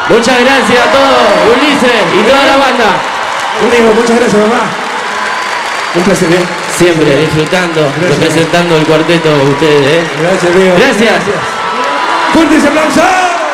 Muchas gracias a todos, Ulises y toda la banda. Amigo, muchas gracias, mamá. Un placer, ¿eh? Siempre disfrutando, Gracias, representando el cuarteto de ustedes, ¿eh? Gracias, amigo. Gracias. Fuertes aplausos.